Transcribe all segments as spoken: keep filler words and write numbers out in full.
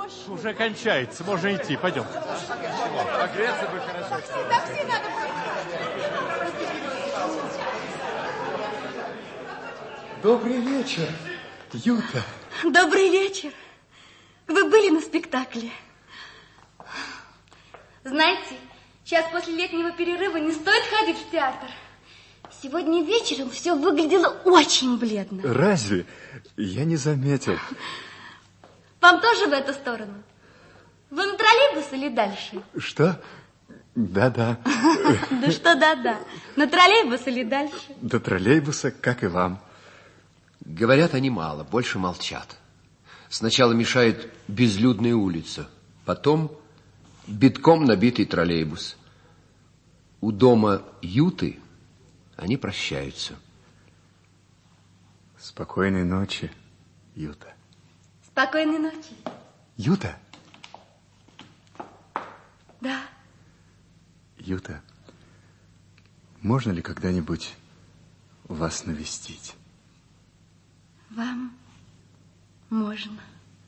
Уже кончается, можно идти, пойдем. Погреться бы хорошо. Такси надо будет. Добрый вечер, Юта. Добрый вечер. Вы были на спектакле? Знаете, сейчас после летнего перерыва не стоит ходить в театр. Сегодня вечером все выглядело очень бледно. Разве? Я не заметил. Вам тоже в эту сторону? Вы на троллейбус или дальше? Что? Да-да. Да что да-да? На троллейбус или дальше? До троллейбуса, как и вам. Говорят они мало, больше молчат. Сначала мешает безлюдная улица, потом битком набитый троллейбус. У дома Юты они прощаются. Спокойной ночи, Юта. Спокойной ночи. Юта? Да. Юта, можно ли когда-нибудь вас навестить? Вам можно.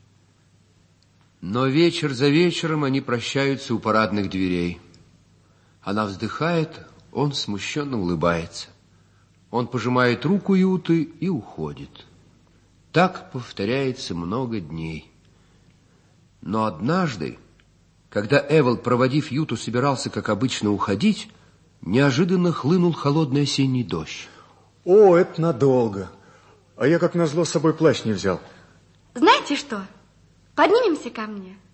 Но вечер за вечером они прощаются у парадных дверей. Она вздыхает, он смущенно улыбается. Он пожимает руку Юты и уходит. Так повторяется много дней. Но однажды, когда Эвалд, проводив Юту, собирался, как обычно, уходить, неожиданно хлынул холодный осенний дождь. О, это надолго. А я, как назло, с собой плащ не взял. Знаете что? Поднимемся ко мне.